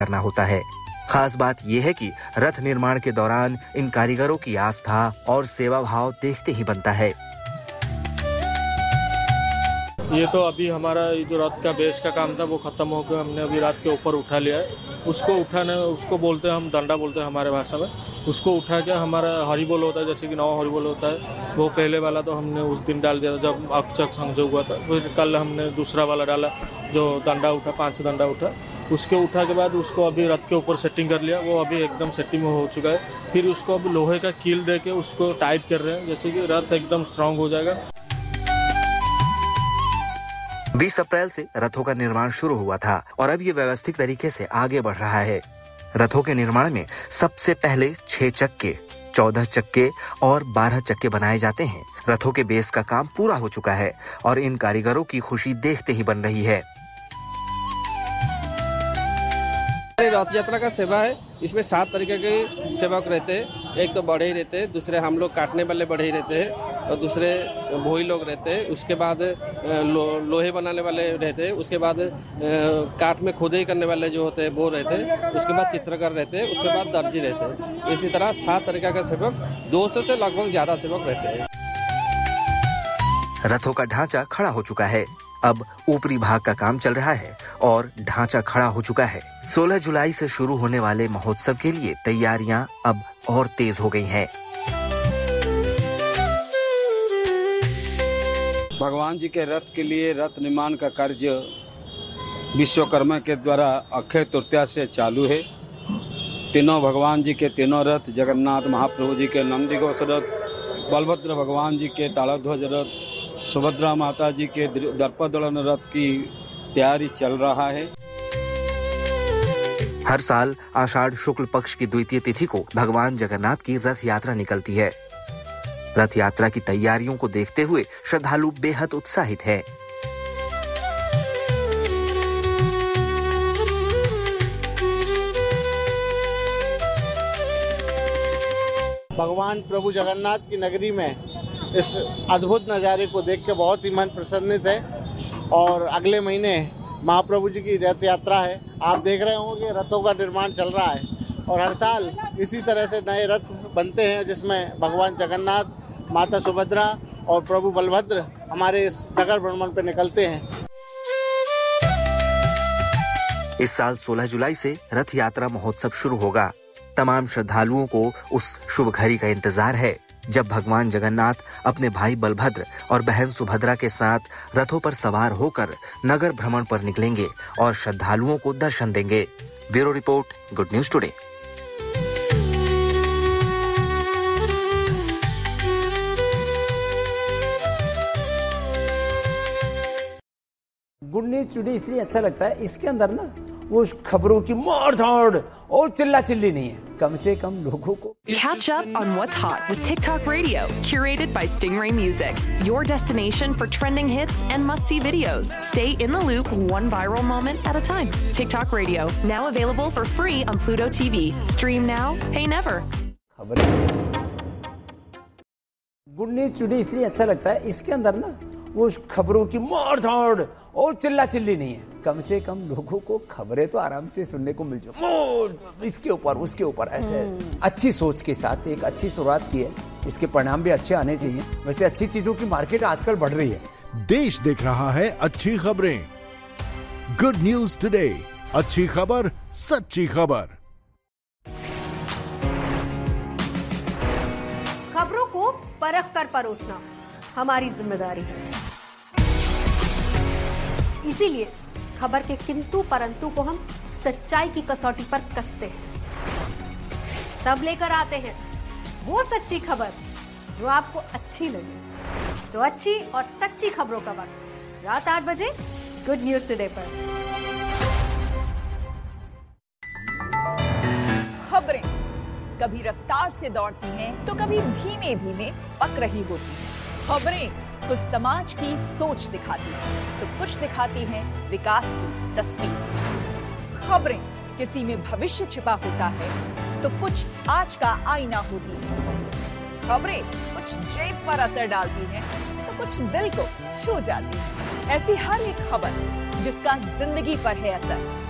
करना होता है। खास बात यह है कि रथ निर्माण के दौरान इन कारीगरों की आस्था और सेवा भाव देखते ही बनता है। ये तो अभी हमारा जो रथ का बेस का काम था वो खत्म हो गया, हमने अभी रथ के ऊपर उठा लिया है। उसको बोलते हैं हम डंडा बोलते हैं हमारे भाषा में। उसको उठा के हमारा हरिबोल होता है, जैसे कि 9 हरिबोल होता है, वो पहले वाला तो हमने उस दिन डाल दिया था जब अक्षक संजोग हुआ था। फिर कल हमने दूसरा वाला डाला जो डंडा उठा, 5 डंडा उठा। उसके उठा के बाद उसको अभी रथ के ऊपर सेटिंग कर लिया, वो अभी एकदम सेटिंग हो चुका है। फिर उसको अभी लोहे का कील दे के उसको टाइट कर रहे हैं, जैसे कि रथ एकदम स्ट्रांग हो जाएगा। 20 अप्रैल से रथों का निर्माण शुरू हुआ था और अब ये व्यवस्थित तरीके से आगे बढ़ रहा है। रथों के निर्माण में सबसे पहले 6 चक्के, 14 चक्के और 12 चक्के बनाए जाते हैं। रथों के बेस का काम पूरा हो चुका है और इन कारीगरों की खुशी देखते ही बन रही है। रथ यात्रा का सेवा है, इसमें 7 तरीके के सेवक रहते हैं। एक तो बढ़ई रहते हैं, दूसरे हम लोग काटने वाले बढ़ई रहते हैं और दूसरे भोई लोग रहते हैं। उसके बाद लोहे बनाने वाले रहते हैं। उसके बाद काट में खुदाई करने वाले जो होते हैं वो रहते हैं। उसके बाद चित्रकार रहते हैं। उसके बाद दर्जी रहते हैं। इसी तरह 7 तरीके का सेवक, 200 से लगभग ज्यादा सेवक रहते हैं। रथों का ढांचा खड़ा हो चुका है, अब ऊपरी भाग का काम चल रहा है और ढांचा खड़ा हो चुका है। 16 जुलाई से शुरू होने वाले महोत्सव के लिए तैयारियां अब और तेज हो गई हैं। भगवान जी के रथ के लिए रथ निर्माण का कार्य विश्वकर्मा के द्वारा अक्षय तृतीया से चालू है। तीनों भगवान जी के तीनों रथ, जगन्नाथ महाप्रभु जी के नंदीघोष रथ, बलभद्र भगवान जी के ताड़ध्वज रथ, सुभद्रा माता जी के दर्पदलन रथ की तैयारी चल रहा है। हर साल आषाढ़ शुक्ल पक्ष की द्वितीय तिथि को भगवान जगन्नाथ की रथ यात्रा निकलती है। रथ यात्रा की तैयारियों को देखते हुए श्रद्धालु बेहद उत्साहित हैं। भगवान प्रभु जगन्नाथ की नगरी में इस अद्भुत नज़ारे को देख के बहुत ही मन प्रसन्नित है। और अगले महीने महाप्रभु जी की रथ यात्रा है। आप देख रहे होंगे रथों का निर्माण चल रहा है और हर साल इसी तरह से नए रथ बनते हैं जिसमें भगवान जगन्नाथ, माता सुभद्रा और प्रभु बलभद्र हमारे इस नगर भ्रमण पर निकलते हैं। इस साल 16 जुलाई से रथ यात्रा महोत्सव शुरू होगा। तमाम श्रद्धालुओं को उस शुभ घड़ी का इंतजार है जब भगवान जगन्नाथ अपने भाई बलभद्र और बहन सुभद्रा के साथ रथों पर सवार होकर नगर भ्रमण पर निकलेंगे और श्रद्धालुओं को दर्शन देंगे। Bureau report, good news today. Good news today इसलिए अच्छा लगता है, इसके अंदर ना वो खबरों की मार धाड़ और चिल्ला चिल्ली नहीं है, कम से कम लोगों को। Catch up on what's hot with TikTok Radio, curated by Stingray Music. Your destination for trending hits and must-see videos. Stay in the loop, one viral moment at a time. TikTok Radio, now available for free on Pluto TV. Stream now, pay never. Good news today इसलिए अच्छा लगता है, इसके अंदर ना वो खबरों की मार धाड़ और चिल्ला चिल्ली नहीं है, कम से कम लोगों को खबरें तो आराम से सुनने को मिल जाए। इसके ऊपर उसके ऊपर ऐसे अच्छी सोच के साथ एक अच्छी शुरुआत की है, इसके परिणाम भी अच्छे आने चाहिए। वैसे अच्छी चीजों की मार्केट आजकल बढ़ रही है। देश देख रहा है अच्छी खबरें। गुड न्यूज टुडे, अच्छी खबर, सच्ची खबर। खबरों को परख कर परोसना हमारी जिम्मेदारी है। इसीलिए खबर के किंतु परंतु को हम सच्चाई की कसौटी पर कसते हैं। तब लेकर आते हैं वो सच्ची खबर जो आपको अच्छी लगे। तो अच्छी और सच्ची खबरों का वक्त रात 8 बजे गुड न्यूज टुडे पर। खबरें कभी रफ्तार से दौड़ती हैं तो कभी धीमे धीमे पक रही होती हैं। खबरें कुछ समाज की सोच दिखाती हैं तो कुछ दिखाती हैं विकास की तस्वीर। खबरें किसी में भविष्य छिपा होता है तो कुछ आज का आईना होती है। खबरें कुछ जेब पर असर डालती हैं तो कुछ दिल को छू जाती है। ऐसी हर एक खबर जिसका जिंदगी पर है असर,